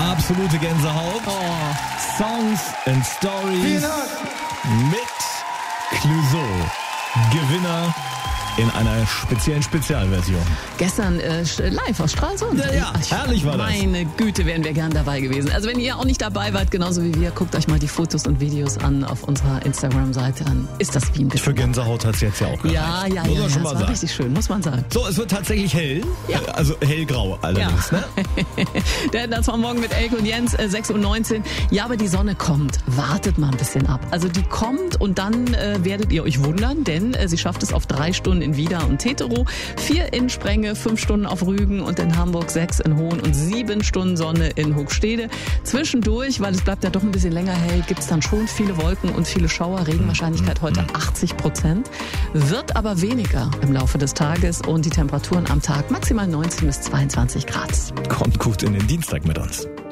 Absolute Gänsehaut. Songs and Stories mit Clouseau. Gewinner in einer speziellen Spezialversion. Gestern live aus Stralsund. Ja, herrlich war das. Meine Güte, wären wir gern dabei gewesen. Also wenn ihr auch nicht dabei wart, genauso wie wir, guckt euch mal die Fotos und Videos an auf unserer Instagram-Seite. Dann ist das wie ein bisschen. Für Gänsehaut hat es jetzt ja auch gereicht. Ja, muss man schon mal das war sagen. richtig schön, muss man sagen. So, es wird tatsächlich hell. Ja. Also hellgrau allerdings, ne? Denn das war morgen mit Elke und Jens, 6:19 Uhr. Ja, aber die Sonne kommt. Wartet mal ein bisschen ab. Also die kommt und dann werdet ihr euch wundern, denn sie schafft es auf 3 Stunden in Wieder und Teterow, 4 in Sprenge, 5 Stunden auf Rügen und in Hamburg, 6 in Hohn und 7 Stunden Sonne in Hochstede. Zwischendurch, weil es bleibt ja doch ein bisschen länger hell, gibt es dann schon viele Wolken und viele Schauer. Regenwahrscheinlichkeit heute 80%. Wird aber weniger im Laufe des Tages und die Temperaturen am Tag maximal 19 bis 22 Grad. Kommt gut in den Dienstag mit uns.